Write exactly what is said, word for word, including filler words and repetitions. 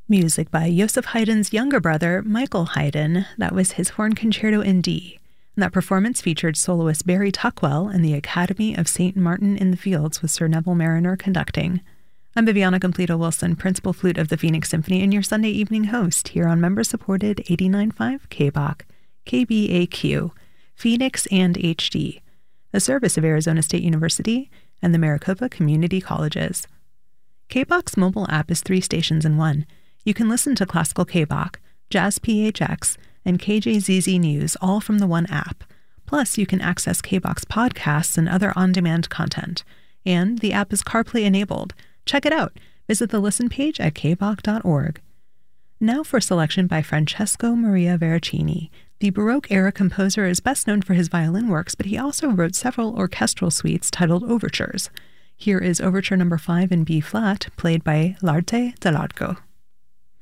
Music by Joseph Haydn's younger brother, Michael Haydn. That was his Horn Concerto in D. And that performance featured soloist Barry Tuckwell and the Academy of Saint Martin in the Fields with Sir Neville Mariner conducting. I'm Viviana Completo-Wilson, principal flute of the Phoenix Symphony and your Sunday evening host here on member-supported eighty-nine point five K B O C, K B A Q, Phoenix and H D, a service of Arizona State University and the Maricopa Community Colleges. K B O C's mobile app is three stations in one. You can listen to Classical K B O C, Jazz P H X, and K J Z Z News all from the one app. Plus, you can access K B O C podcasts and other on-demand content. And the app is CarPlay enabled. Check it out. Visit the listen page at k b o c dot org. Now for a selection by Francesco Maria Veracini. The Baroque-era composer is best known for his violin works, but he also wrote several orchestral suites titled overtures. Here is Overture Number five in B-flat, played by L'Arte dell'Arco.